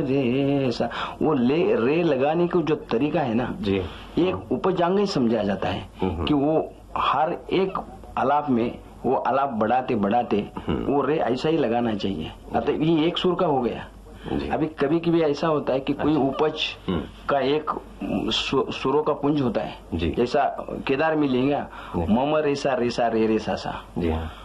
रे सा, वो रे लगाने का जो तरीका है ना जी, एक उपजांग ही समझा जाता है कि वो हर एक आलाप में वो आलाप बढ़ाते बढ़ाते वो रे ऐसा ही लगाना चाहिए। अतः ये एक सुर का हो गया। अभी कभी कभी ऐसा होता है कि कोई उपज का एक सुरों का पुंज होता है, जैसा केदार में लेंगे मम रेसा रेसा रे रे सा सा। जी हाँ।